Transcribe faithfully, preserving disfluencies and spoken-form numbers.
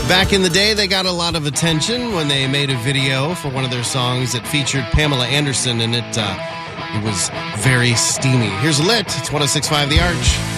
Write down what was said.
Back in the day, they got a lot of attention when they made a video for one of their songs that featured Pamela Anderson, and it, uh, it was very steamy. Here's Lit. It's one oh six point five The Arch.